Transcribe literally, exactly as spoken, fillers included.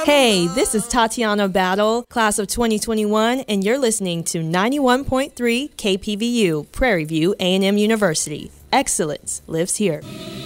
Hey, this is Tatiana Battle, class of twenty twenty-one, and you're listening to ninety-one point three K P V U, Prairie View A and M University. Excellence lives here.